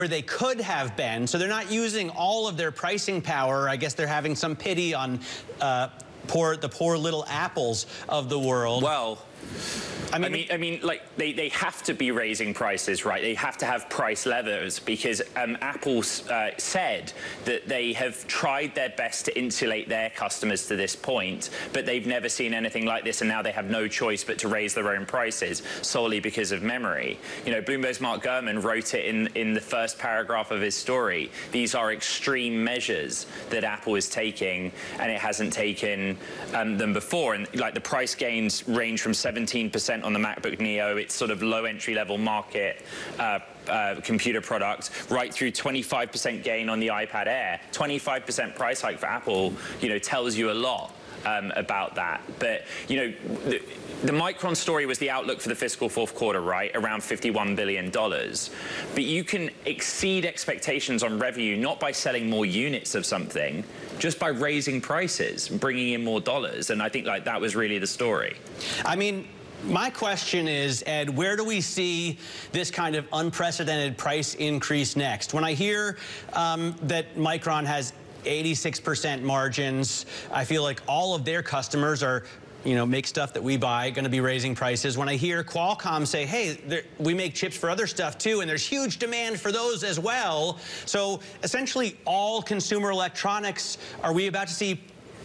they could have been. So they're not using all of their pricing power. I guess they're having some pity on the poor little Apples of the world. Well, I mean, like they have to be raising prices, right? They have to have price levers because Apple said that they have tried their best to insulate their customers to this point, but they've never seen anything like this, and now they have no choice but to raise their own prices solely because of memory. You know, Bloomberg's Mark Gurman wrote it in the first paragraph of his story. These are extreme measures that Apple is taking, and it hasn't taken them before. And like the price gains range from 17% on the MacBook Neo, it's sort of low entry-level market computer product, right through 25% gain on the iPad Air. 25% price hike for Apple, you know, tells you a lot about that. But, you know, the Micron story was the outlook for the fiscal fourth quarter, right? Around $51 billion. But you can exceed expectations on revenue not by selling more units of something, just by raising prices, bringing in more dollars. And I think like that was really the story. I mean, my question is, Ed, where do we see this kind of unprecedented price increase next? When I hear that Micron has 86% margins, I feel like all of their customers are, you know, make stuff that we buy, going to be raising prices. When I hear Qualcomm say, hey, we make chips for other stuff too, and there's huge demand for those as well. So essentially all consumer electronics, are we about to see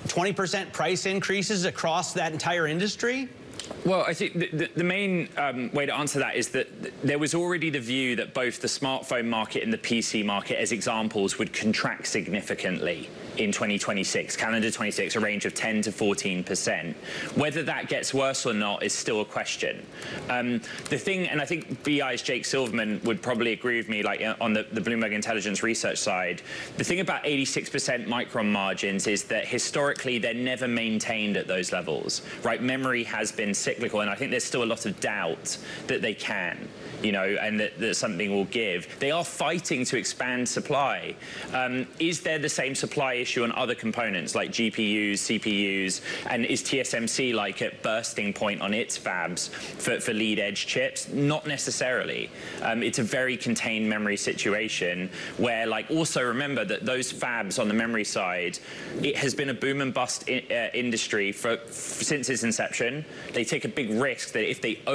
20% price increases across that entire industry? Well, I think the main way to answer that is that there was already the view that both the smartphone market and the PC market, as examples, would contract significantly in 2026, calendar 26, a range of 10 to 14%. Whether that gets worse or not is still a question. The thing, and I think BI's Jake Silverman would probably agree with me, like on the Bloomberg Intelligence Research side, the thing about 86% Micron margins is that historically they're never maintained at those levels, right? Memory has been cyclical, and I think there's still a lot of doubt that they can, you know, and that something will give. They are fighting to expand supply. Is there the same supply issue on other components like GPUs, CPUs, and is TSMC like at bursting point on its fabs for lead edge chips? Not necessarily. It's a very contained memory situation where, like, also remember that those fabs on the memory side, it has been a boom and bust industry since its inception. They take a big risk that if they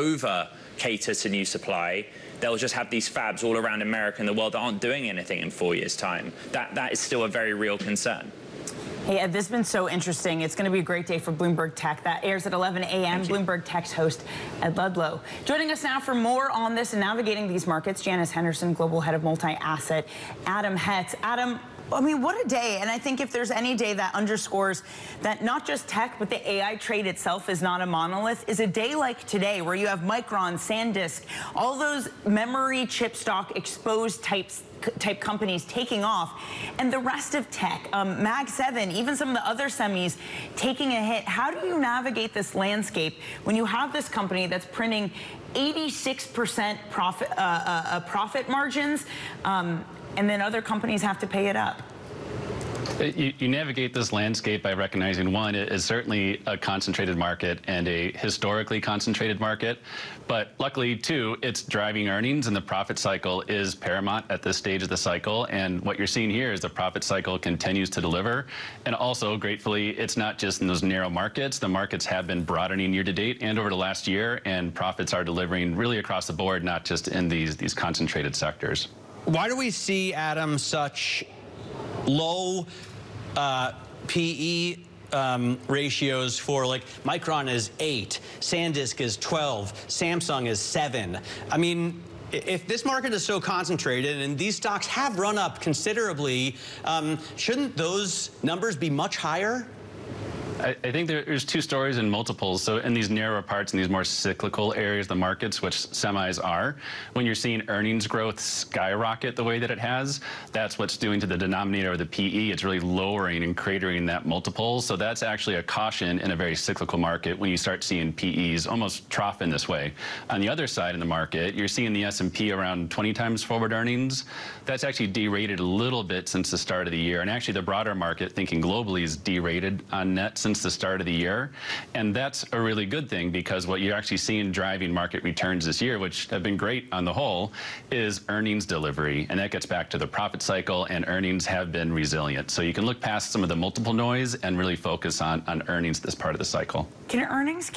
cater to new supply, they'll just have these fabs all around America and the world that aren't doing anything in 4 years' time. That is still a very real concern. Hey, Ed, this has been so interesting. It's going to be a great day for Bloomberg Tech. That airs at 11 a.m. Bloomberg Tech's host, Ed Ludlow. Joining us now for more on this and navigating these markets, Janice Henderson, Global Head of Multi-Asset, Adam Hetz. Adam, I mean, what a day. And I think if there's any day that underscores that not just tech, but the AI trade itself is not a monolith, is a day like today where you have Micron, SanDisk, all those memory chip stock exposed type companies taking off, and the rest of tech, Mag 7, even some of the other semis taking a hit. How do you navigate this landscape when you have this company that's printing 86% profit margins, and then other companies have to pay it up? You navigate this landscape by recognizing, one, it is certainly a concentrated market and a historically concentrated market. But luckily, two, it's driving earnings, and the profit cycle is paramount at this stage of the cycle. And what you're seeing here is the profit cycle continues to deliver. And also, gratefully, it's not just in those narrow markets. The markets have been broadening year to date and over the last year, and profits are delivering really across the board, not just in these concentrated sectors. Why do we see, Adam, such low PE ratios for, like, Micron is 8, SanDisk is 12, Samsung is 7. I mean, if this market is so concentrated and these stocks have run up considerably, shouldn't those numbers be much higher? I think there's two stories in multiples. So in these narrower parts, in these more cyclical areas of the markets, which semis are, when you're seeing earnings growth skyrocket the way that it has, that's what's doing to the denominator of the PE. It's really lowering and cratering that multiple. So that's actually a caution in a very cyclical market when you start seeing PEs almost trough in this way. On the other side of the market, you're seeing the S&P around 20 times forward earnings. That's actually derated a little bit since the start of the year. And actually the broader market, thinking globally, is derated on net since since the start of the year. And that's a really good thing, because what you're actually seeing driving market returns this year, which have been great on the whole, is earnings delivery. And that gets back to the profit cycle, and earnings have been resilient. So you can look past some of the multiple noise and really focus on earnings this part of the cycle. Can earnings